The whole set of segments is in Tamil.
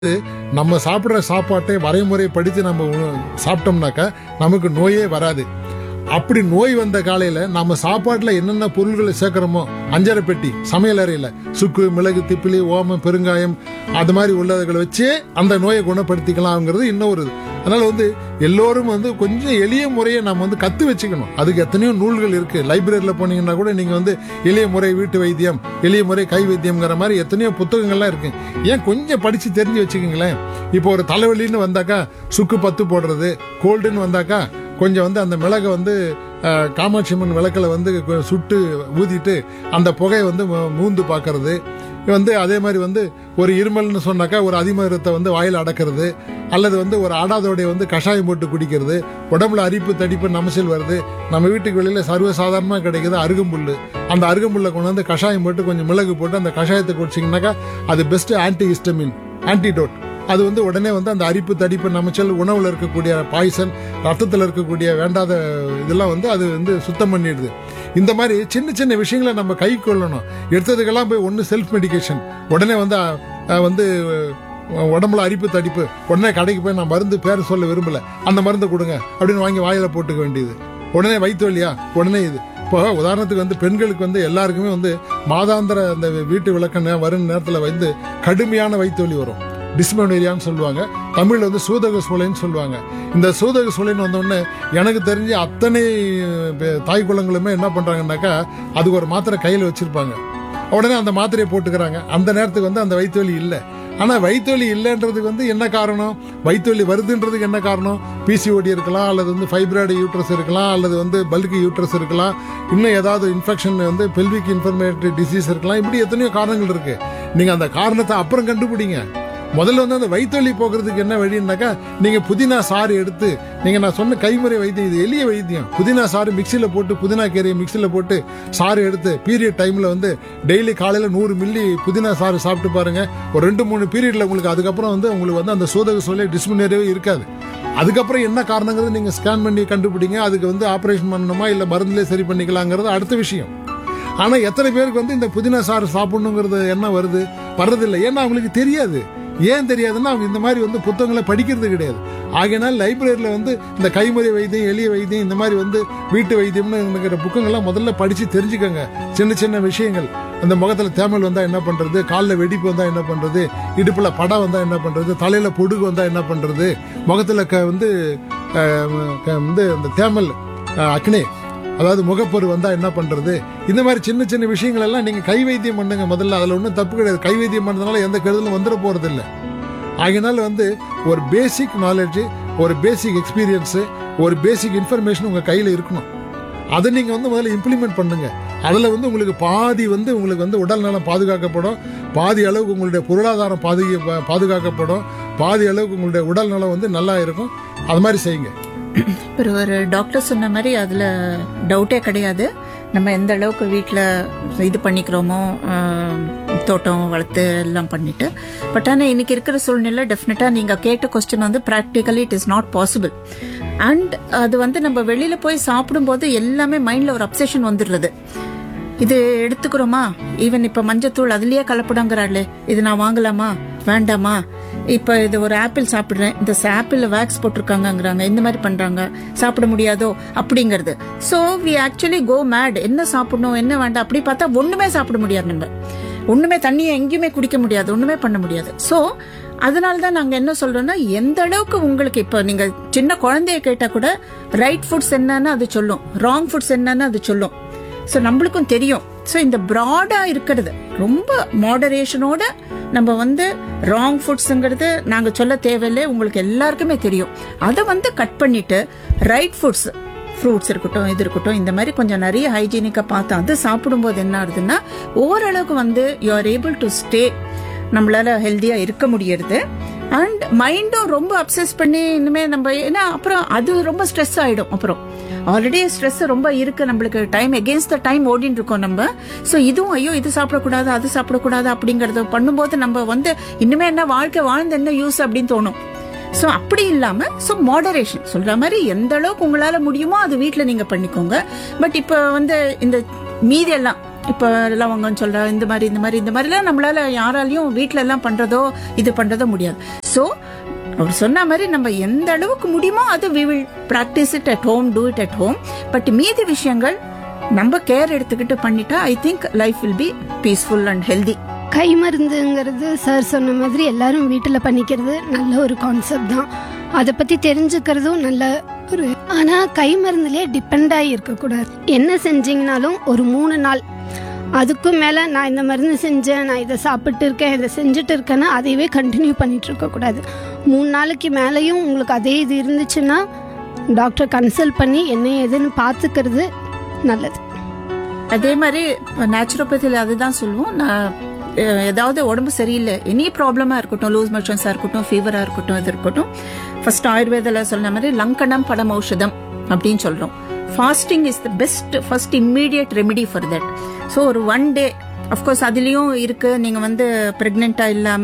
நம்ம சாப்பிடுற சாப்பாட்டை வரைமுறை படித்து நம்ம சாப்பிட்டோம்னாக்கா நமக்கு நோயே வராது. அப்படி நோய் வந்த காலையில நம்ம சாப்பாட்டுல என்னென்ன பொருள்களை சேர்க்கிறோமோ, அஞ்சரை பெட்டி சமையல் அறையில சுக்கு, மிளகு, திப்பிலி, ஓமம், பெருங்காயம் அது மாதிரி உள்ளதுகளை வச்சே அந்த நோயை குணப்படுத்திக்கலாம்ங்கிறது இன்னொரு இது. அதனால எல்லோரும் கொஞ்சம் எளிய முறையை நம்ம கத்து வச்சுக்கணும். அதுக்கு எத்தனையோ நூல்கள் இருக்கு. லைப்ரரியில போனீங்கன்னா கூட நீங்க எளிய முறை வீட்டு வைத்தியம், எளிய முறை கை வைத்தியம்ங்கிற மாதிரி எத்தனையோ புத்தகங்கள்லாம் இருக்கு. ஏன் கொஞ்சம் படிச்சு தெரிஞ்சு வச்சுக்கோங்களேன். இப்போ ஒரு தலைவலின்னு வந்தாக்கா சுக்கு 10 போடுறது, கோல்டுன்னு வந்தாக்கா கொஞ்சம் அந்த மிளகை காமாட்சி அம்மன் விளக்கில் சுட்டு ஊதிட்டு அந்த புகையை மூந்து பார்க்கறது. அதே மாதிரி ஒரு இருமல்னு சொன்னாக்கா ஒரு அதிமரத்தை வாயில் அடக்கிறது, அல்லது ஒரு ஆடாதோடைய கஷாயம் போட்டு குடிக்கிறது. உடம்புல அரிப்பு, தடிப்பு, நமசல் வருது. நம்ம வீட்டுக்கு வெளியில சர்வசாதாரணமாக கிடைக்குது அருகம்புல். அந்த அருகம்புல்லை கொண்டு கஷாயம் போட்டு கொஞ்சம் மிளகு போட்டு அந்த கஷாயத்தை குடிச்சிங்கனாக்கா அது பெஸ்ட் ஆன்டி ஹிஸ்டமின், ஆன்டிடோட். அது உடனே அந்த அரிப்பு, தடிப்பு, நமச்சல், உணவுல இருக்கக்கூடிய பாய்சன், ரத்தத்தில் இருக்கக்கூடிய வேண்டாத இதெல்லாம் அது சுத்தம் பண்ணிடுது. இந்த மாதிரி சின்ன சின்ன விஷயங்களை நம்ம கை கொள்ளணும். எடுத்ததுக்கெல்லாம் போய் ஒன்று செல்ஃப் மெடிக்கேஷன். உடனே உடம்புல அரிப்பு, தடிப்பு, உடனே கடைக்கு போய் நான் மருந்து பேர் சொல்ல விரும்பல, அந்த மருந்து கொடுங்க அப்படின்னு வாங்கி வாயில போட்டுக்க வேண்டியது. உடனே வயிற்று வலியா, உடனே இது. இப்போ உதாரணத்துக்கு பெண்களுக்கு எல்லாருக்குமே மாதாந்திர அந்த வீட்டு விளக்க வரும் நேரத்தில் கடுமையான வயிற்று வலி வரும். டிஸ்மெனோரியான்னு சொல்லுவாங்க. தமிழ்ல சூதக சூளைன்னு சொல்லுவாங்க. இந்த சூதக சூளைன்னு வந்தோடனே எனக்கு தெரிஞ்சு அத்தனை தாய் குளங்களுமே என்ன பண்றாங்கன்னாக்கா அதுக்கு ஒரு மாத்திரை கையில் வச்சிருப்பாங்க. உடனே அந்த மாத்திரையை போட்டுக்கிறாங்க. அந்த நேரத்துக்கு அந்த வயிற்று வலி இல்லை. ஆனா வயிற்று வலி இல்லைன்றதுக்கு என்ன காரணம்? வயிற்று வலி வருதுன்றதுக்கு என்ன காரணம்? பிசிஓடி இருக்கலாம், அல்லது ஃபைப்ராய்டு யூட்ரஸ் இருக்கலாம், அல்லது பல்கி யூட்ரஸ் இருக்கலாம், இன்னும் ஏதாவது இன்ஃபெக்ஷன் பெல்விக் இன்ஃபர்மேட்டரி டிசீஸ் இருக்கலாம். இப்படி எத்தனையோ காரணங்கள் இருக்கு. நீங்க அந்த காரணத்தை அப்புறம் கண்டுபிடிங்க. முதல்ல அந்த வயிற்று வலி போக்குறதுக்கு என்ன வழின்னாக்கா நீங்க புதினா சாறு எடுத்து, நீங்க நான் சொன்ன கைமுறை வைத்தியம், இது எளிய வைத்தியம். புதினா சாறு மிக்சியில போட்டு, புதினா கீரையை மிக்சியில போட்டு சாறு எடுத்து பீரியட் டைம்ல டெய்லி காலையில 100 மில்லி புதினா சாறு சாப்பிட்டு பாருங்க. ஒரு 2-3 பீரியட்ல உங்களுக்கு அதுக்கப்புறம் உங்களுக்கு அந்த சூதக சூளை டிஸ்மெனோரியாவே இருக்காது. அதுக்கப்புறம் என்ன காரணங்கிறது நீங்க ஸ்கேன் பண்ணி கண்டுபிடிங்க. அதுக்கு ஆபரேஷன் பண்ணணுமா இல்ல மருந்துலேயே சரி பண்ணிக்கலாங்கிறது அடுத்த விஷயம். ஆனா எத்தனை பேருக்கு இந்த புதினா சாறு சாப்பிடணுங்கிறது என்ன வர்றதில்லை. ஏன்னா அவங்களுக்கு தெரியாது. ஏன் தெரியாதுன்னா அவங்க இந்த மாதிரி புத்தகங்களை படிக்கிறது கிடையாது. ஆகையினால் லைப்ரரியில இந்த கைமுறை வைத்தியம், எளிய வைத்தியம், இந்த மாதிரி வீட்டு வைத்தியம்னு புக்கங்கள்லாம் முதல்ல படிச்சு தெரிஞ்சுக்கோங்க. சின்ன சின்ன விஷயங்கள். அந்த முகத்துல தேமல் வந்தா என்ன பண்றது, காலில் வெடிப்பு வந்தா என்ன பண்றது, இடுப்புல படம் வந்தா என்ன பண்றது, தலையில பொடுகு வந்தா என்ன பண்றது, முகத்துல அந்த தேமல் அக்னே அதாவது முகப்பொரு வந்தா என்ன பண்றது, இந்த மாதிரி சின்ன சின்ன விஷயங்கள் எல்லாம் நீங்க கை வைத்தியம் பண்ணுங்க முதல்ல. அதுல ஒன்றும் தப்பு கிடையாது. கை வைத்தியம் பண்ணதுனால எந்த கெடுதலும் வந்துட போறது இல்லை. ஆகையினால ஒரு பேசிக் நாலேஜ், ஒரு பேசிக் எக்ஸ்பீரியன்ஸ், ஒரு பேசிக் இன்ஃபர்மேஷன் உங்க கையில இருக்கணும். அதை நீங்க முதல்ல இம்ப்ளிமெண்ட் பண்ணுங்க. அதுல உங்களுக்கு பாதி உங்களுக்கு உடல் நலம் பாதுகாக்கப்படும், பாதி அளவுக்கு உங்களுடைய பொருளாதாரம் பாதுகாக்கப்படும், பாதி அளவுக்கு உங்களுடைய உடல் நலம் நல்லா இருக்கும். அது மாதிரி செய்யுங்க. ஒரு டாக்டர் சொன்ன மாதிரி அதுல டவுட்டே கிடையாது. நம்ம எந்த அளவுக்கு வீட்டில் இது பண்ணிக்கிறோமோ, தோட்டம் வளர்த்து எல்லாம் பண்ணிட்டு. பட் ஆனால் இன்னைக்கு இருக்கிற சூழ்நிலை டெஃபினட்டா நீங்க கேட்ட question practically it is not possible. And அது நம்ம வெளியில போய் சாப்பிடும்போது எல்லாமே மைண்ட்ல ஒரு அப்செஷன் வந்துடுறது. இது எடுத்துக்கிறோமா, ஈவன் இப்ப மஞ்சத்தூள் அதுலயே கலப்படங்கிறாளே, இது நான் வாங்கலாமா வேண்டாமா, இப்ப இது ஒரு ஆப்பிள் சாப்பிடுறேன், இந்த ஆப்பிள் வேக்ஸ் போட்டிருக்காங்கிறாங்க, இந்த மாதிரி பண்றாங்க, சாப்பிட முடியாதோ அப்படிங்கறது. So we actually go mat. என்ன சாப்பிடணும் என்ன வேண்டாம் அப்படி பார்த்தா ஒண்ணுமே சாப்பிட முடியாது. நம்ம ஒண்ணுமே தண்ணியை எங்கேயுமே குடிக்க முடியாது, ஒண்ணுமே பண்ண முடியாது. சோ அதனாலதான் நாங்க என்ன சொல்றோம்னா, எந்த அளவுக்கு உங்களுக்கு இப்ப நீங்க சின்ன குழந்தைய கேட்டா கூட ரைட் ஃபுட்ஸ் என்னன்னு அது சொல்லும், ராங் ஃபுட்ஸ் என்னன்னு அது சொல்லும். சோ நம்மளுக்கும் தெரியும். சோ இந்த ப்ராடா இருக்கிறது ரொம்ப மாடரேஷனோட நம்ம ராங் ஃபுட்ஸ்ங்கிறது நாங்க சொல்ல தேவையில்லை, உங்களுக்கு எல்லாருக்குமே தெரியும். அதை கட் பண்ணிட்டு ரைட் ஃபுட்ஸ், ஃப்ரூட்ஸ் இருக்கட்டும், இது இருக்கட்டும், இந்த மாதிரி கொஞ்சம் நிறைய ஹைஜீனிக்கா பார்த்து அது சாப்பிடும்போது என்ன ஆகுதுன்னா ஓரளவுக்கு you are able to stay, நம்மளால ஹெல்தியா இருக்க முடியறது. அண்ட் மைண்டும் ரொம்ப அப்சஸ் பண்ணி இனிமே நம்ம ஏன்னா அப்புறம் அது ரொம்ப ஸ்ட்ரெஸ் ஆயிடும். அப்புறம் ஆல்ரெடி ஸ்ட்ரெஸ் ரொம்ப இருக்கு நம்மளுக்கு, டைம் எகெயின்ஸ்ட் த டைம் ஓடிட்டு இருக்கோம் நம்ம. சோ இதுவும் ஐயோ இது சாப்பிடக்கூடாது அது சாப்பிடக்கூடாது அப்படிங்கறத பண்ணும்போது நம்ம இன்னுமே என்ன வாழ்க்கை வாழ்ந்து என்ன யூஸ் அப்படின்னு தோணும். சோ அப்படி இல்லாம மாடரேஷன் சொல்ற மாதிரி எந்த அளவுக்கு உங்களால முடியுமோ அது வீட்டுல நீங்க பண்ணிக்கோங்க. பட் இப்ப இந்த மீதி எல்லாம் இப்போ லவங்கம் சொல்ற இந்த மாதிரிலாம் நம்மளால யாராலையும் வீட்ல எல்லாம் பண்றதோ இது பண்றதோ முடியாது. ஸோ அவர் சொன்ன மாதிரி நம்ம எந்த அளவுக்கு முடியுமோ அது we will practice it at home, do it at home. But மீதி விஷயங்கள் நம்ம கேர் எடுத்துக்கிட்டு பண்ணிட்டா I think life will be peaceful and healthy. Guy மருந்துங்கிறது sir சொன்ன மாதிரி எல்லாரும் வீட்டில் பண்ணிக்கிறது நல்ல ஒரு கான்செப்ட் தான். அதை பற்றி தெரிஞ்சுக்கிறதும் நல்ல ஒரு, ஆனால் கை மருந்துலேயே டிபெண்ட் ஆகி இருக்கக்கூடாது. என்ன செஞ்சீங்கனாலும் ஒரு 3 நாள் அதுக்கும் மேலே நான் இந்த மருந்து செஞ்சேன், நான் இதை சாப்பிட்டு இருக்கேன், இதை செஞ்சுட்டு இருக்கேன்னா அதையவே கண்டினியூ பண்ணிட்டு இருக்கக்கூடாது. 3 நாளைக்கு மேலேயும் உங்களுக்கு அதே இது இருந்துச்சுன்னா டாக்டர் கன்சல்ட் பண்ணி என்ன ஏதுன்னு பார்த்துக்கிறது நல்லது. அதே மாதிரி நேச்சுரோபதியில் அதுதான் சொல்லுவோம். நான் ஏதாவது உடம்பு சரியில்லை, எனி ப்ராப்ளமா இருக்கட்டும், லூஸ் மோஷன்ஸா இருக்கட்டும், ஃபீவரா இருக்கட்டும், இது இருக்கட்டும், ஃபர்ஸ்ட் ஆயுர்வேதில் சொன்ன மாதிரி லங்கனம் படம் ஔஷதம் அப்படின்னு சொல்றோம். Fasting is the best first immediate remedy for that. So ஒரு 1 day அஃப்கோர்ஸ் அதுலேயும் இருக்கு. நீங்க வந்து பிரெக்னெண்டா இல்லாம,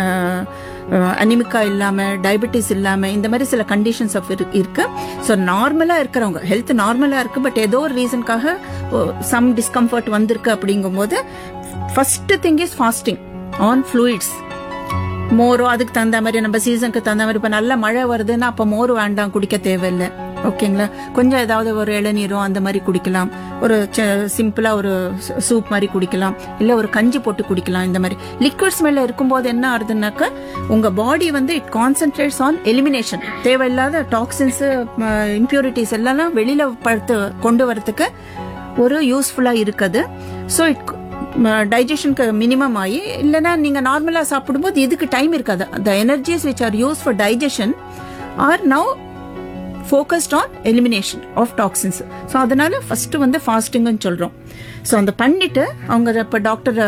அனிமிக்கா இல்லாம, டயபெட்டிஸ் இல்லாம, இந்த மாதிரி சில கண்டிஷன்ஸ் இருக்கு. ஸோ நார்மலா இருக்கிறவங்க ஹெல்த் நார்மலா இருக்கு, பட் ஏதோ ஒரு ரீசனுக்காக சம் டிஸ்கம்ஃபர்ட் வந்திருக்கு அப்படிங்கும்போது first thing is fasting on fluids. மோரோ அதுக்கு தகுந்த மாதிரி நம்ம சீசனுக்கு தகுந்த மாதிரி, இப்போ நல்ல மழை வருதுன்னா அப்போ மோர் வேண்டாம், குடிக்க தேவையில்லை. ஓகேங்களா, கொஞ்சம் ஏதாவது ஒரு இளநீரோ அந்த மாதிரி குடிக்கலாம், ஒரு சிம்பிளா ஒரு சூப் மாதிரி குடிக்கலாம், இல்ல ஒரு கஞ்சி போட்டு குடிக்கலாம். இந்த மாதிரி லிக்விட்ஸ் மேல இருக்கும்போது என்ன ஆகுதுன்னாக்க உங்க பாடி வந்து இட் கான்சென்ட்ரேட்ஸ் ஆன் எலிமினேஷன். தேவையில்லாத டாக்ஸின்ஸ், இம்பியூரிட்டிஸ் எல்லாம் வெளியில கொண்டு வரதுக்கு ஒரு யூஸ்ஃபுல்லா இருக்குது. ஸோ இட் டைஜஷனுக்கு மினிமம் ஆகி, இல்லைன்னா நீங்க நார்மலா சாப்பிடும்போது இதுக்கு டைம் இருக்காது. த energies which are use for digestion are now focused on elimination of toxins. So அதனால ஃபர்ஸ்ட் வந்து ஃபாஸ்டிங்னு சொல்றோம். ஸோ அந்த பண்ணிட்டு அவங்க இப்போ டாக்டர்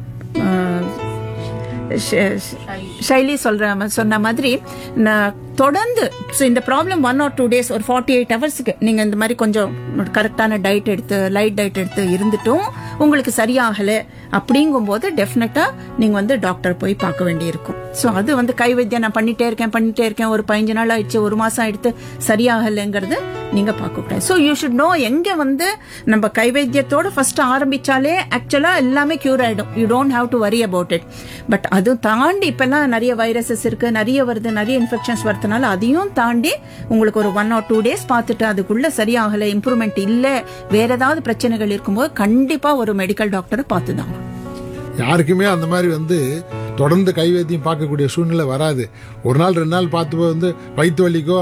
ஷைலி சொன்ன மாதிரி தொடர்ந்து இந்த ப்ராப்ளம் 1 or 2 days ஒரு 48 ஹவர்ஸ்க்கு நீங்க இந்த மாதிரி கொஞ்சம் கரெக்டான டயட் எடுத்து லைட் டயட் எடுத்து இருந்துட்டும் உங்களுக்கு சரியாகல அப்படிங்கும்போது டெஃபினட்டா நீங்க வந்து டாக்டர் போய் பார்க்க வேண்டியிருக்கும். ஸோ அது வந்து கை வைத்தியம் நான் பண்ணிட்டே இருக்கேன் ஒரு 15 நாள் ஆயிடுச்சு, 1 மாசம் ஆயிடுத்து, சரியாகலைங்கிறது நீங்க பார்க்க கூடாது. ஸோ யூ ஷுட் நோ எங்க வந்து நம்ம கை வைத்தியத்தோட ஃபர்ஸ்ட் ஆரம்பிச்சாலே ஆக்சுவலா எல்லாமே கியூர் ஆயிடும். You don't have to worry about it. But அது தாண்டி இப்பெல்லாம் நிறைய வைரஸஸ் இருக்கு, நிறைய வருது, நிறைய இன்ஃபெக்ஷன்ஸ் வரதுனால அதையும் தாண்டி உங்களுக்கு ஒரு 1 or 2 days பார்த்துட்டு அதுக்குள்ள சரியாகல, இம்ப்ரூவ்மெண்ட் இல்ல, வேற ஏதாவது பிரச்சனைகள் இருக்கும்போது கண்டிப்பா ஒரு மெடிக்கல் டாக்டரை பார்த்துதான். யாருக்குமே அந்த மாதிரி வந்து தொடர்ந்து கை வைத்தியம் பார்க்கக்கூடிய சூழ்நிலை வராது. 1 நாள் 2 நாள் பார்த்து வந்து வயிற்று வலிக்கோ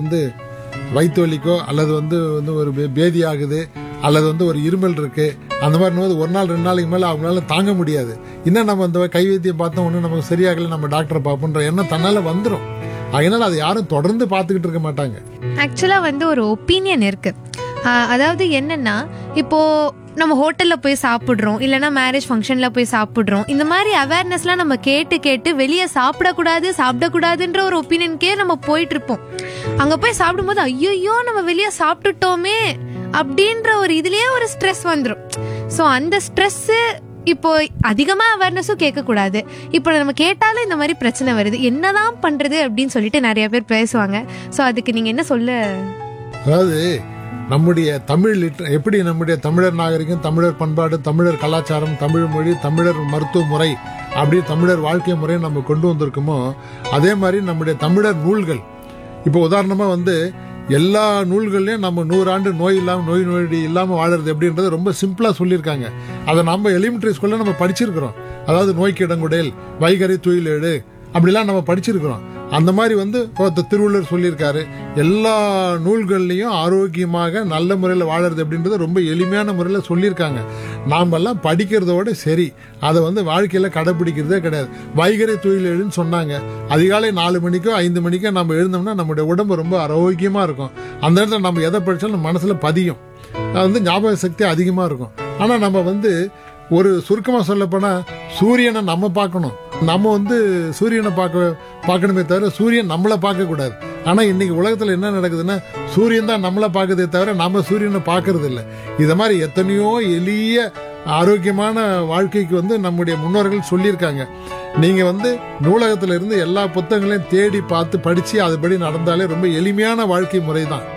அல்லது வந்து ஒரு பேதி ஆகுது அல்லது வந்து ஒரு இருமல் இருக்கு, அந்த மாதிரி 1 நாள் 2 நாளைக்கு மேல அவங்களால தாங்க முடியாது. இன்னும் நம்ம அந்த கை வைத்தியம் பார்த்தோம் ஒன்றும் நமக்கு சரியாகல, நம்ம டாக்டரை பார்ப்போன்ற எண்ணம் தன்னால வந்துடும். அதனால அதை யாரும் தொடர்ந்து பார்த்துக்கிட்டு இருக்க மாட்டாங்க. ஆக்சுவலா வந்து ஒரு ஒப்பீனியன் இருக்கு. அதாவது என்னன்னா, இப்போ நம்ம ஹோட்டல்ல போய் சாப்பிடுறோம், இல்லைன்னா மேரேஜ் ஃபங்க்ஷன்ல போய் சாப்பிடுறோம், இந்த மாதிரி அவேர்னஸ்லாம் நம்ம கேட்டு வெளியே சாப்பிடக்கூடாதுன்ற ஒரு ஒப்பீனியனுக்கே நம்ம போயிட்டு இருப்போம். அங்க போய் சாப்பிடும்போது ஐயோ நம்ம வெளியே சாப்பிட்டுட்டோமே அப்படின்ற ஒரு இதுலயே ஒரு ஸ்ட்ரெஸ் வந்துடும். ஸோ அந்த ஸ்ட்ரெஸ் இப்போ அதிகமா அவேர்னஸும் கேட்கக்கூடாது. இப்போ நம்ம கேட்டாலும் இந்த மாதிரி பிரச்சனை வருது, என்னதான் பண்றது அப்படின்னு சொல்லிட்டு நிறைய பேர் பேசுவாங்க. ஸோ அதுக்கு நீங்க என்ன சொல்ல? அதாவது நம்முடைய தமிழ் எப்படி நம்முடைய தமிழர் நாகரிகம், தமிழர் பண்பாடு, தமிழர் கலாச்சாரம், தமிழ் மொழி, தமிழர் மருத்துவ முறை, அப்படி தமிழர் வாழ்க்கை முறையை நம்ம கொண்டு வந்திருக்கோமோ அதே மாதிரி நம்முடைய தமிழர் நூல்கள். இப்போ உதாரணமா வந்து எல்லா நூல்கள்லயும் நம்ம 100 ஆண்டு நோய் நொடி இல்லாம வாழறது எப்படின்றது ரொம்ப சிம்பிளா சொல்லியிருக்காங்க. அதை நம்ம எலிமெண்டரி ஸ்கூல்ல நம்ம படிச்சிருக்கிறோம். அதாவது நோய்க்கு இடங்குடேல், வைகறை துயிலேடு அப்படிலாம் நம்ம படிச்சிருக்கிறோம். அந்த மாதிரி வந்து திருவள்ளுவர் சொல்லியிருக்காரு. எல்லா நூல்கள்லையும் ஆரோக்கியமாக நல்ல முறையில் வாழறது அப்படின்றது ரொம்ப எளிமையான முறையில் சொல்லியிருக்காங்க. நாம் எல்லாம் படிக்கிறதோட சரி, அதை வந்து வாழ்க்கையில கடைபிடிக்கிறதே கிடையாது. வைகறை துயிலேடுன்னு சொன்னாங்க. அதிகாலை 4 மணிக்கோ 5 மணிக்கோ நம்ம எழுந்தோம்னா நம்முடைய உடம்பு ரொம்ப ஆரோக்கியமா இருக்கும். அந்த இடத்துல நம்ம எதை படிச்சாலும் நம்ம மனசுல பதியும். அது வந்து ஞாபக சக்தி அதிகமா இருக்கும். ஆனா நம்ம வந்து ஒரு சுருக்கமா சொல்ல போனா சூரியனை நம்ம பார்க்கணும், நம்ம வந்து சூரியனை பார்க்கணுமே தவிர சூரியன் நம்மளை பார்க்க கூடாது. ஆனா இன்னைக்கு உலகத்துல என்ன நடக்குதுன்னா சூரியன் தான் நம்மளை பார்க்கறதே தவிர நம்ம சூரியனை பார்க்கறது இல்லை. இத மாதிரி எத்தனையோ எளிய ஆரோக்கியமான வாழ்க்கைக்கு வந்து நம்முடைய முன்னோர்கள் சொல்லியிருக்காங்க. நீங்க வந்து நூலகத்துல இருந்து எல்லா புத்தகங்களையும் தேடி பார்த்து படிச்சு அதுபடி நடந்தாலே ரொம்ப எளிமையான வாழ்க்கை முறை தான்.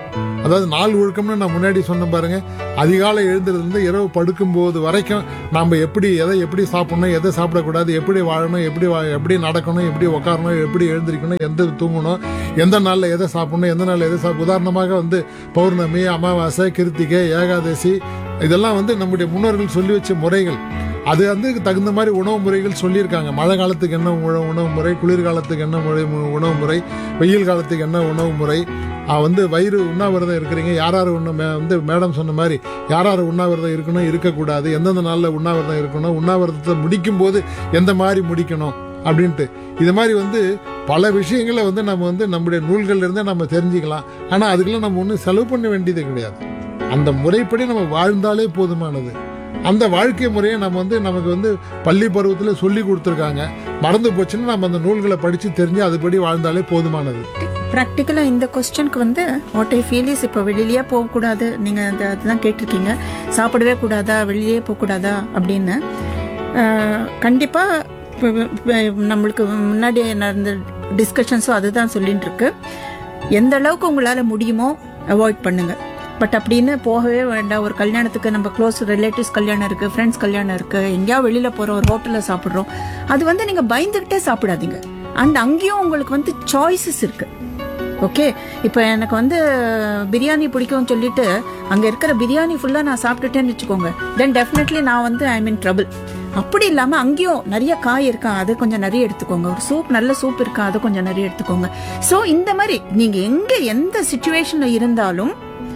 அதாவது நாள் ஒழுக்கம்னு நான் முன்னாடி சொன்ன பாருங்க, அதிகாலை எழுந்திருந்து இரவு படுக்கும் போது வரைக்கும் நாம் எப்படி சாப்பிடணும், எதை சாப்பிடக்கூடாது, எப்படி வாழணும், எப்படி நடக்கணும், எப்படி உட்காரணும், எப்படி எழுந்திருக்கணும், எந்த தூங்கணும், எந்த நாளில் எதை சாப்பிடணும், எந்த நாளில் எதை உதாரணமாக வந்து பௌர்ணமி, அமாவாசை, கிருத்திகை, ஏகாதசி, இதெல்லாம் வந்து நம்முடைய முன்னோர்கள் சொல்லி வச்ச முறைகள். அது வந்து தகுந்த மாதிரி உணவு முறைகள் சொல்லியிருக்காங்க. மழை காலத்துக்கு என்ன உணவு முறை, குளிர்காலத்துக்கு என்ன உணவு முறை, வெயில் காலத்துக்கு என்ன உணவு முறை, வந்து வயிறு உண்ணாவிரதம் இருக்கிறீங்க, யார் வந்து மேடம் சொன்ன மாதிரி யார் உண்ணாவிரதம் இருக்கணும், இருக்கக்கூடாது, எந்தெந்த நாளில் உண்ணாவிரதம் இருக்கணும், உண்ணாவிரதத்தை முடிக்கும் போது எந்த மாதிரி முடிக்கணும் அப்படின்ட்டு, இது மாதிரி வந்து பல விஷயங்களை வந்து நம்ம வந்து நம்முடைய நூல்கள்ல இருந்தே நம்ம தெரிஞ்சுக்கலாம். ஆனால் அதுக்கெல்லாம் நம்ம ஒன்றும் செலவு பண்ண வேண்டியது கிடையாது. அந்த முறைப்படி நம்ம வாழ்ந்தாலே போதுமானது. அந்த வாழ்க்கை முறையை நம்ம வந்து நமக்கு வந்து பள்ளி பருவத்தில் சொல்லி கொடுத்துருக்காங்க. மறந்து போச்சுன்னா நம்ம அந்த நூல்களை படித்து தெரிஞ்சு அதுபடி வாழ்ந்தாலே போதுமானது. ப்ராக்டிக்கலா இந்த கொஸ்டினுக்கு வந்து வாட் ஐ ஃபீல் இஸ், இப்போ வெளியிலேயே போகக்கூடாது, நீங்க அதுதான் கேட்டிருக்கீங்க, சாப்பிடவே கூடாதா, வெளியிலேயே போகக்கூடாதா அப்படின்னு. கண்டிப்பா நம்மளுக்கு முன்னாடி நடந்த டிஸ்கஷன்ஸும் அதுதான் சொல்லிட்டு இருக்கு. எந்த அளவுக்கு உங்களால முடியுமோ அவாய்ட் பண்ணுங்க. பட் அப்படின்னு போகவே வேண்டாம். ஒரு கல்யாணத்துக்கு நம்ம க்ளோஸ் ரிலேட்டிவ்ஸ் கல்யாணம் இருக்கு, ஃப்ரெண்ட்ஸ் கல்யாணம் இருக்கு, எங்கேயாவது வெளியில போறோம், ஒரு ஹோட்டல்ல சாப்பிட்றோம், அது வந்து நீங்க பயந்துகிட்டே சாப்பிடாதீங்க. அண்ட் அங்கேயும் உங்களுக்கு வந்து சாய்ஸஸ் இருக்கு. ஓகே, இப்போ எனக்கு வந்து பிரியாணி பிடிக்கும்னு சொல்லிட்டு அங்க இருக்கிற பிரியாணி ஃபுல்லா நான் சாப்பிட்டுட்டேன்னு வச்சுக்கோங்க, தென் டெஃபினெட்லி நான் வந்து ஐ மீன் ட்ரபிள். அப்படி இல்லாம அங்கேயும் நிறைய காய் இருக்கா, அது கொஞ்சம் நிறைய எடுத்துக்கோங்க. ஒரு சூப், நல்ல சூப் இருக்கா, அது கொஞ்சம் நிறைய எடுத்துக்கோங்க. சோ இந்த மாதிரி நீங்க எந்த சிச்சுவேஷன்ல இருந்தாலும்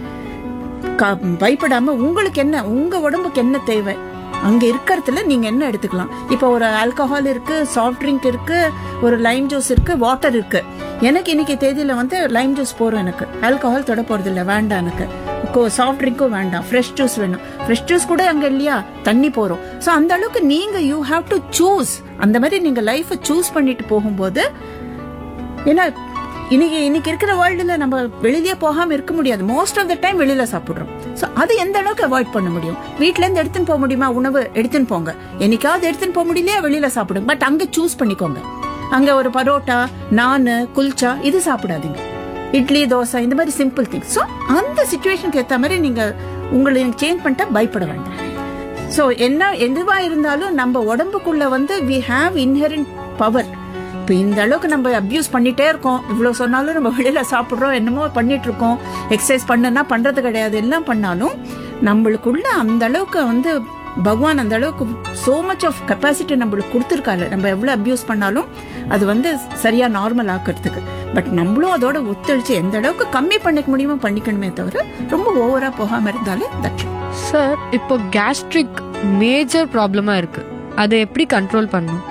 பயப்படாம உங்களுக்கு என்ன, உங்க உடம்புக்கு என்ன தேவை, அங்க இருக்கிறதுல நீங்க என்ன எடுத்துக்கலாம். இப்போ ஒரு ஆல்கஹால் இருக்கு, சாஃப்ட் ட்ரிங்க் இருக்கு, ஒரு லைம் ஜூஸ் இருக்கு, வாட்டர் இருக்கு. எனக்கு இன்னைக்கு தேதியில வந்து லைம் ஜூஸ் போறோம், எனக்கு ஆல்கஹால் தொட போறது இல்லை, வேண்டாம். எனக்கு சாஃப்ட் ட்ரிங்க்கும் வேண்டாம், ஃப்ரெஷ் ஜூஸ் வேணும். ஃப்ரெஷ் ஜூஸ் கூட அங்க இல்லையா, தண்ணி போறோம். சோ அந்த அளவுக்கு நீங்க யூ ஹாவ் டு சூஸ். அந்த மாதிரி நீங்க லைஃபை சூஸ் பண்ணிட்டு போகும்போது, ஏன்னா இன்னைக்கு இருக்கிற வேர்ல்டுல நம்ம வெளியிலேயே போகாம இருக்க முடியாது. மோஸ்ட் ஆஃப் த டைம் வெளியில சாப்பிடுறோம். சோ அது எந்த அளவுக்கு அவாய்ட் பண்ண முடியும். வீட்ல இருந்து எடுத்துன்னு போக முடியுமா, உணவு எடுத்துன்னு போங்க. என்னைக்காவது எடுத்துன்னு போக முடியலையா, வெளியில சாப்பிடுங்க. பட் அங்க சூஸ் பண்ணிக்கோங்க. அங்க ஒரு பரோட்டா, நானு, குல்ச்சா இது சாப்பிடாதீங்க. இட்லி, தோசை, இந்த மாதிரி சிம்பிள் திங்ஸ். ஸோ அந்த சிச்சுவேஷனுக்கு ஏற்ற மாதிரி நீங்க உங்களை சேஞ்ச் பண்ணிட்டா பயப்பட வேண்டாம். ஸோ எதுவா இருந்தாலும் நம்ம உடம்புக்குள்ள வந்து வி ஹாவ் இன்ஹெரண்ட் பவர். இப்போ இந்த அளவுக்கு நம்ம அப்யூஸ் பண்ணிட்டே இருக்கோம். இவ்வளவு சொன்னாலும் நம்ம வெளியில சாப்பிட்றோம், என்னமோ பண்ணிட்டு இருக்கோம். எக்ஸசைஸ் பண்ணுன்னா பண்றது கிடையாது. எல்லாம் பண்ணாலும் நம்மளுக்குள்ள அந்த அளவுக்கு வந்து பகவான் அந்த அளவுக்கு சோ மச் ஆஃப் கெப்பாசிட்டி நம்மளுக்கு கொடுத்துருக்காரு. நம்ம எவ்வளவு அப்யூஸ் பண்ணாலும் அது வந்து சரியா நார்மல் ஆக்கிறதுக்கு. பட் நம்மளும் அதோட ஒத்துழைச்சு எந்த அளவுக்கு கம்மி பண்ணிக்க முடியுமோ பண்ணிக்கணுமே தவிர ரொம்ப ஓவரா போகாம இருந்தாலே தட்டும். சார், இப்போ கேஸ்ட்ரிக் மேஜர் ப்ராப்ளமா இருக்கு, அதை எப்படி கண்ட்ரோல் பண்ணணும்?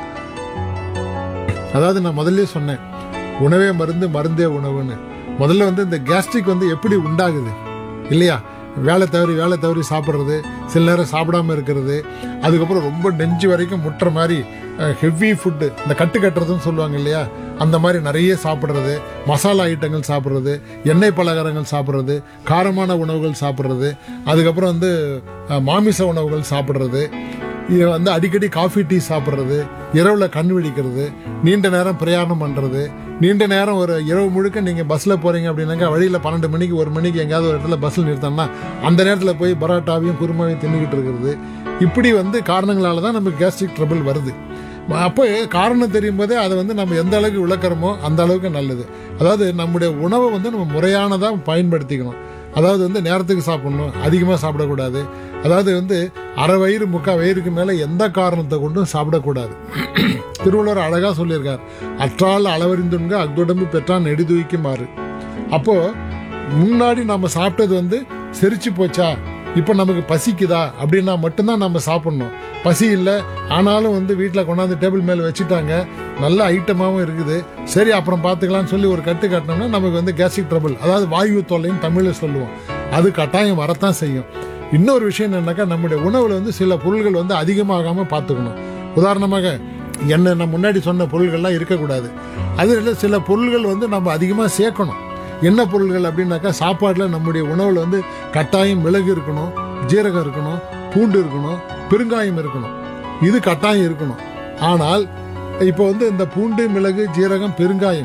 அதாவது நான் முதல்ல சொன்னேன், உணவே மருந்து, மருந்தே உணவுன்னு. முதல்ல வந்து இந்த கேஸ்ட்ரிக் வந்து எப்படி உண்டாகுது இல்லையா, வேலை தவறி சாப்பிட்றது, சில நேரம் சாப்பிடாம இருக்கிறது, அதுக்கப்புறம் ரொம்ப நெஞ்சு வரைக்கும் முட்டுற மாதிரி ஹெவி ஃபுட்டு, இந்த கட்டுறதுன்னு சொல்லுவாங்க இல்லையா, அந்த மாதிரி நிறைய சாப்பிட்றது, மசாலா ஐட்டங்கள் சாப்பிட்றது, எண்ணெய் பலகாரங்கள் சாப்பிட்றது, காரமான உணவுகள் சாப்பிட்றது, அதுக்கப்புறம் வந்து மாமிச உணவுகள் சாப்பிட்றது, வந்து அடிக்கடி காஃபி டீ சாப்பிட்றது, இரவுல கண் விழிக்கிறது, நீண்ட நேரம் பிரயாணம் பண்றது, நீண்ட நேரம் ஒரு இரவு முழுக்க நீங்க பஸ்ல போறீங்க அப்படின்னாக்கா வழியில 12 மணிக்கு 1 மணிக்கு எங்கேயாவது ஒரு இடத்துல பஸ்ல நிறுத்தோம்னா அந்த நேரத்தில் போய் பரோட்டாவையும் குருமாவையும் தின்னுக்கிட்டு இருக்கிறது, இப்படி வந்து காரணங்களால தான் நமக்கு கேஸ்ட்ரிக் ட்ரபிள் வருது. அப்போ காரணம் தெரியும் போதே அதை வந்து நம்ம எந்த அளவுக்கு விளக்குறோமோ அந்த அளவுக்கு நல்லது. அதாவது நம்முடைய உணவை வந்து நம்ம முறையானதாக பயன்படுத்திக்கணும். அதாவது வந்து நேரத்துக்கு சாப்பிடணும், அதிகமாக சாப்பிடக்கூடாது. அதாவது வந்து அரை வயிறு முக்கால் வயிறுக்கு மேலே எந்த காரணத்தை கொண்டும் சாப்பிடக்கூடாது. திருவள்ளுவர் அழகா சொல்லியிருக்கார், அற்றால் அளவறிந்துங்க அக்துடம்பு பெற்றான் நெடுதுவிக்குமாறு. அப்போ முன்னாடி நம்ம சாப்பிட்டது வந்து செரிச்சு போச்சா, இப்போ நமக்கு பசிக்குதா அப்படின்னா மட்டும்தான் நம்ம சாப்பிடணும். பசி இல்லை ஆனாலும் வந்து வீட்டில் கொண்டாந்து டேபிள் மேலே வச்சுட்டாங்க, நல்ல ஐட்டமாகவும் இருக்குது, சரி அப்புறம் பார்த்துக்கலாம்னு சொல்லி ஒரு கட்டு கட்டினோம்னா நமக்கு வந்து கேஸ்ட்ரிக் ட்ரபிள், அதாவது வாயு தொல்லைன்னு தமிழில் சொல்லுவோம், அது கட்டாயம் வரத்தான் செய்யும். இன்னொரு விஷயம் என்னன்னாக்கா, நம்முடைய உணவுல வந்து சில பொருள்கள் வந்து அதிகமாகாம பார்த்துக்கணும். உதாரணமாக எண்ணெய், நம்ம முன்னாடி சொன்ன பொருள்கள்லாம் இருக்கக்கூடாது. அதில் சில பொருள்கள் வந்து நம்ம அதிகமாக சேர்க்கணும். என்ன பொருள்கள் அப்படின்னாக்கா, சாப்பாட்டில் நம்முடைய உணவில் வந்து கட்டாயம் மிளகு இருக்கணும், ஜீரகம் இருக்கணும், பூண்டு இருக்கணும், பெருங்காயம் இருக்கணும், இது கட்டாயம் இருக்கணும். ஆனால் இப்போ வந்து இந்த பூண்டு, மிளகு, ஜீரகம், பெருங்காயம்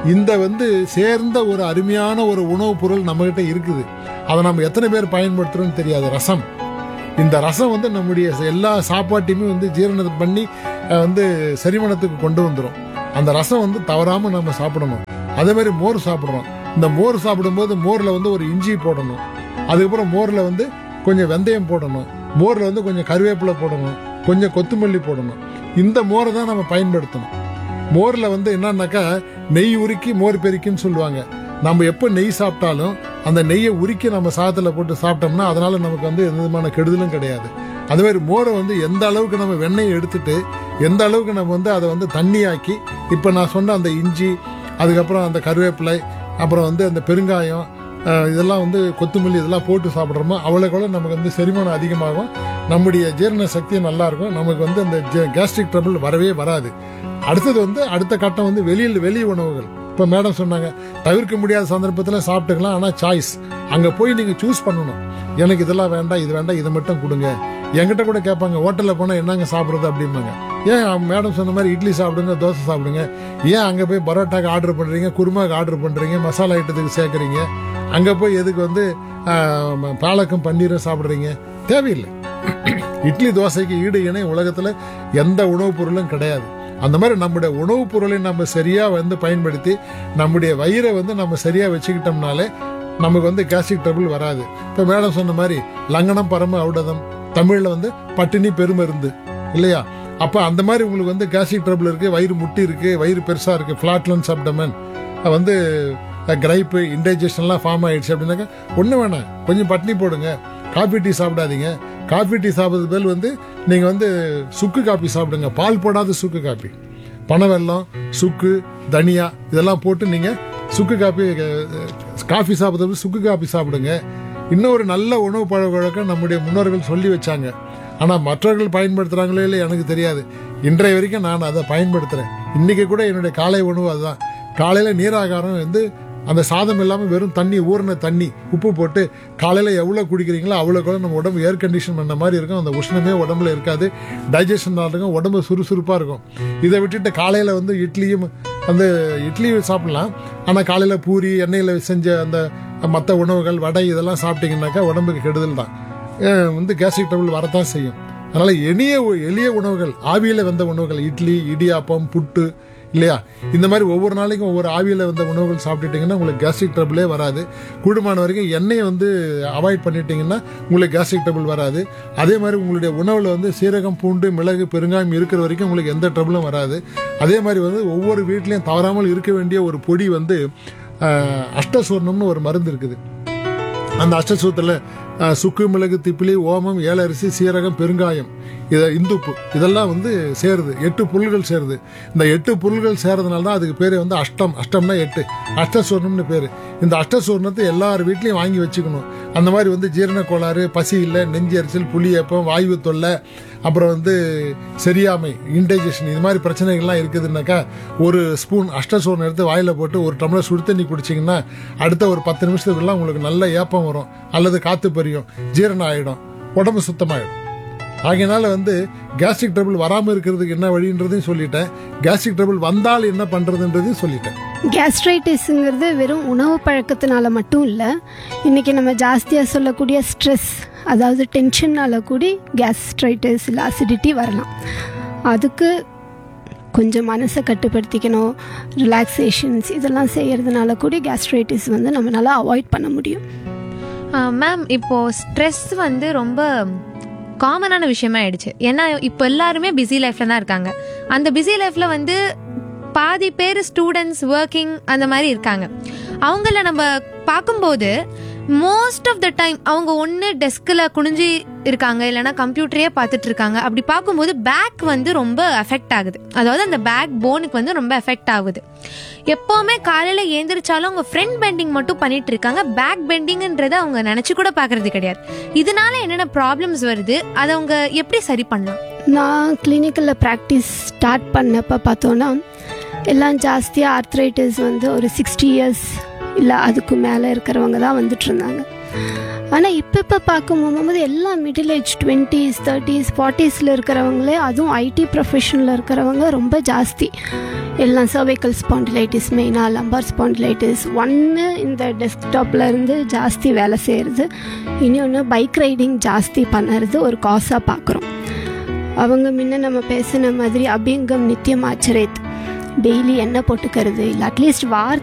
இந்த சேர்ந்த ஒரு அருமையான ஒரு உணவுப் பொருள் நம்மகிட்ட இருக்குது. அதை நம்ம எத்தனை பேர் பயன்படுத்துறோம்னு தெரியாது. ரசம். இந்த ரசம் நம்முடைய எல்லா சாப்பாட்டையுமே ஜீரணம் பண்ணி செரிமானத்துக்கு கொண்டு வந்துடும். அந்த ரசம் தவறாம நம்ம சாப்பிடணும். அதே மாதிரி மோர் சாப்பிடுறோம். இந்த மோர் சாப்பிடும்போது மோர்ல ஒரு இஞ்சி போடணும். அதுக்கப்புறம் மோர்ல கொஞ்சம் வெந்தயம் போடணும். மோர்ல கொஞ்சம் கருவேப்பிலை போடணும், கொஞ்சம் கொத்தமல்லி போடணும். இந்த மோரை தான் நம்ம பயன்படுத்தணும். மோர்ல என்னன்னாக்கா நெய் உருக்கி மோர் பெருக்கின்னு சொல்லுவாங்க. நம்ம எப்போ நெய் சாப்பிட்டாலும் அந்த நெய்யை உருக்கி நம்ம சாதத்துல போட்டு சாப்பிட்டோம்னா அதனால நமக்கு எந்த விதமான கெடுதலும் கிடையாது. அது மாதிரி மோரை எந்த அளவுக்கு நம்ம வெண்ணெயை எடுத்துட்டு எந்த அளவுக்கு நம்ம அதை தண்ணியாக்கி, இப்போ நான் சொன்ன அந்த இஞ்சி, அதுக்கப்புறம் அந்த கருவேப்பிலை, அப்புறம் அந்த பெருங்காயம், இதெல்லாம் கொத்தமல்லி இதெல்லாம் போட்டு சாப்பிட்றோமோ அவ்வளோக்குள்ள நமக்கு செரிமானம் அதிகமாகும். நம்முடைய ஜீரண சக்தி நல்லா இருக்கும். நமக்கு அந்த கேஸ்ட்ரிக் ட்ரபிள் வரவே வராது. அடுத்தது அடுத்த கட்டம் வெளி உணவுகள். இப்போ மேடம் சொன்னாங்க தவிர்க்க முடியாத சந்தர்ப்பத்தில் சாப்பிட்டுக்கலாம், ஆனால் சாய்ஸ். அங்கே போய் நீங்கள் சூஸ் பண்ணணும். எனக்கு இதெல்லாம் வேண்டாம், இது வேண்டாம், இதை மட்டும் கொடுங்க. என்கிட்ட கூட கேட்பாங்க ஹோட்டலில் போனால் என்னங்க சாப்பிட்றது அப்படிம்பாங்க. ஏன் மேடம் சொன்ன மாதிரி இட்லி சாப்பிடுங்க, தோசை சாப்பிடுங்க. ஏன் அங்கே போய் பரோட்டாக்கு ஆர்டர் பண்ணுறீங்க, குருமாக்கு ஆர்டர் பண்ணுறீங்க, மசாலா ஐட்டத்துக்கு சேர்க்குறீங்க? அங்கே போய் எதுக்கு பாலக்கும் பன்னீரும் சாப்பிட்றீங்க? தேவையில்லை. இட்லி தோசைக்கு ஈடு இணை உலகத்தில் எந்த உணவுப் பொருளும் கிடையாது. அந்த மாதிரி நம்முடைய உணவுப் பொருளை நம்ம சரியா பயன்படுத்தி நம்முடைய வயிறை நம்ம சரியா வச்சுக்கிட்டோம்னாலே நமக்கு கேஸ்ட்ரிக் ட்ரபிள் வராது. இப்போ மேடம் சொன்ன மாதிரி லங்கனம் பரம ஔடதம், தமிழ்ல பட்டினி பெருமருந்து இல்லையா? அப்போ அந்த மாதிரி உங்களுக்கு கேஸ்ட்ரிக் ட்ரபிள் இருக்கு, வயிறு முட்டி இருக்கு, வயிறு பெருசா இருக்கு, ஃபிளாட்லன்ஸ் அப்டமன், கிரைப்பு, இன்டைஜஷன்லாம் ஃபார்ம் ஆயிடுச்சு அப்படின்னாக்கா ஒன்றும் வேணாம், கொஞ்சம் பட்டினி போடுங்க. காஃபி டீ சாப்பிடாதீங்க. காஃபி டீ சாப்பிட்றது பேர் நீங்க சுக்கு காப்பி சாப்பிடுங்க. பால் போடாத சுக்கு காப்பி, பனவெல்லம், சுக்கு, தனியா இதெல்லாம் போட்டு நீங்க சுக்கு காஃபி சாப்பிட்றது சுக்கு காப்பி சாப்பிடுங்க. இன்னொரு நல்ல உணவு பழக்கம் நம்முடைய முன்னோர்கள் சொல்லி வச்சாங்க. ஆனா மற்றவர்கள் பயன்படுத்துறாங்களோ இல்லை எனக்கு தெரியாது. இன்றைய வரைக்கும் நான் அதை பயன்படுத்துறேன். இன்னைக்கு கூட என்னுடைய காலை உணவு அதுதான். காலையில நீராகாரம் அந்த சாதம் இல்லாமல் வெறும் தண்ணி, ஊறின தண்ணி, உப்பு போட்டு காலையில் எவ்வளோ குடிக்கிறீங்களோ அவ்வளோக்கு நம்ம உடம்பு ஏர் கண்டிஷன் பண்ண மாதிரி இருக்கும். அந்த உஷ்ணமே உடம்புல இருக்காது. டைஜஷன் இருக்கும், உடம்பு சுறுசுறுப்பாக இருக்கும். இதை விட்டுட்டு காலையில் இட்லியும் இட்லி சாப்பிடலாம். ஆனால் காலையில் பூரி, எண்ணெயில் செஞ்ச அந்த மற்ற உணவுகள், வடை இதெல்லாம் சாப்பிட்டீங்கன்னாக்கா உடம்புக்கு கெடுதல் தான். கேஸ்ட்ரிக் ட்ரபிள் வரத்தான் செய்யும். அதனால எளிய உணவுகள், ஆவியில் வந்த உணவுகள், இட்லி, இடியாப்பம், புட்டு இல்லையா, இந்த மாதிரி ஒவ்வொரு நாளைக்கும் ஒவ்வொரு ஆவியில் வந்த உணவுகள் சாப்பிட்டுட்டீங்கன்னா உங்களுக்கு கேஸ்ட்ரிக் ட்ரபிளே வராது. கூடுமான வரைக்கும் எண்ணெயை அவாய்ட் பண்ணிட்டீங்கன்னா உங்களுக்கு கேஸ்ட்ரிக் ட்ரபிள் வராது. அதே மாதிரி உங்களுடைய உணவுல சீரகம், பூண்டு, மிளகு, பெருங்காயம் இருக்கிற வரைக்கும் உங்களுக்கு எந்த ட்ரபிளும் வராது. அதே மாதிரி ஒவ்வொரு வீட்லையும் தவறாமல் இருக்க வேண்டிய ஒரு பொடி அஷ்டசூர்ணம்னு ஒரு மருந்து இருக்குது. அந்த அஷ்டசூத்திரத்தில் சுக்கு, மிளகு, திப்பிலி, ஓமம், ஏலரிசி, சீரகம், பெருங்காயம், இந்துப்பு இதெல்லாம் சேருது. 8 பொருள்கள் சேருது. இந்த 8 பொருள்கள் சேரதுனால தான் அதுக்கு பேரு அஷ்டம்னா 8, அஷ்டசூர்ணம்னு பேரு. இந்த அஷ்டசூர்ணத்தை எல்லார் வீட்லயும் வாங்கி வச்சுக்கணும். அந்த மாதிரி ஜீரண கோளாறு, பசி இல்லை, நெஞ்சு எரிச்சல், புளியப்பம், வாயு தொல்லை, அப்புறம் சரியாமை, இன்டைஜஷன், இது மாதிரி பிரச்சனைகள்லாம் இருக்குதுன்னாக்கா ஒரு ஸ்பூன் அஷ்டசூர்ணம் எடுத்து வாயில போட்டு ஒரு டம்ளர் சுடு தண்ணி குடிச்சிங்கன்னா அடுத்த ஒரு 10 நிமிஷத்துக்குலாம் உங்களுக்கு நல்ல ஏப்பம் வரும், அல்லது காத்து பறியும், ஜீரணம் ஆகிடும், உடம்பு சுத்தமாயிடும். ஆகையினால கேஸ்ட்ரிக் ட்ரபிள் வராமல் இருக்கிறதுக்கு என்ன வழின்றதையும் சொல்லிட்டேன். கேஸ்ட்ரிக் ட்ரபிள் வந்தால் என்ன பண்றதுன்றதையும் சொல்லிட்டேன். கேஸ்ட்ரைட்டிஸ்ங்கிறது வெறும் உணவு பழக்கத்தினால மட்டும் இல்லை. இன்னைக்கு நம்ம ஜாஸ்தியாக சொல்லக்கூடிய ஸ்ட்ரெஸ், அதாவது டென்ஷன்னால கூடி கேஸ்ட்ரைட்டிஸ் இல்லை அசிடிட்டி வரலாம். அதுக்கு கொஞ்சம் மனசை கட்டுப்படுத்திக்கணும், ரிலாக்ஸேஷன்ஸ் இதெல்லாம் செய்யறதுனால கூடி கேஸ்ட்ரைட்டிஸ் நம்மளால அவாய்ட் பண்ண முடியும். மேம், இப்போ ஸ்ட்ரெஸ் ரொம்ப காமனான விஷயமா ஆயிடுச்சு. ஏன்னா இப்போ எல்லாருமே பிஸி லைஃப்ல தான் இருக்காங்க. அந்த பிஸி லைஃப்ல பாதி பேர் ஸ்டூடெண்ட்ஸ், ஒர்க்கிங் அந்த மாதிரி இருக்காங்க. அவங்கள நம்ம பார்க்கும்போது மோஸ்ட் ஆஃப் த டைம் அவங்க ஒன்று டெஸ்கில் குனிஞ்சு இருக்காங்க, இல்லைனா கம்ப்யூட்டரே பார்த்துட்டு இருக்காங்க. அப்படி பார்க்கும்போது பேக் ரொம்ப எஃபெக்ட் ஆகுது. அதாவது அந்த பேக் போனுக்கு ரொம்ப எஃபெக்ட் ஆகுது. எப்போவுமே காலையில் ஏந்திரிச்சாலும் அவங்க ஃப்ரண்ட் பெண்டிங் மட்டும் பண்ணிட்டு இருக்காங்க. பேக் பெண்டிங்ன்றதை அவங்க நினச்சி கூட பார்க்கறது கிடையாது. இதனால என்னென்ன ப்ராப்ளம்ஸ் வருது, அதை அவங்க எப்படி சரி பண்ணலாம்? நான் கிளினிக்கலில் ப்ராக்டிஸ் ஸ்டார்ட் பண்ணப்போ பார்த்தோன்னா எல்லாம் ஜாஸ்தியாக ஆர்த்ரைட்டிஸ் ஒரு 60 இயர்ஸ் இல்லை அதுக்கு மேலே இருக்கிறவங்க தான் வந்துட்டு இருந்தாங்க. ஆனால் இப்போ பார்க்கும்போது எல்லாம் middle age 20s 30s 40s இருக்கிறவங்களே, அதுவும் ஐடி ப்ரொஃபஷனில் இருக்கிறவங்க ரொம்ப ஜாஸ்தி. எல்லாம் சர்வைக்கல் ஸ்பாண்டிலைட்டிஸ், மெயினாக லம்பார் ஸ்பாண்டிலைட்டிஸ். ஒன்று இந்த டெஸ்க்டாப்பில் இருந்து ஜாஸ்தி வேலை செய்கிறது, இன்னொன்று பைக் ரைடிங் ஜாஸ்தி பண்ணுறது ஒரு காசாக பார்க்குறோம். அவங்க முன்ன நம்ம பேசின மாதிரி அபியங்கம் நித்தியம் ஆச்சரேத், டெய்லி எண்ணெய் போட்டுக்கிறது, இல்லை அட்லீஸ்ட்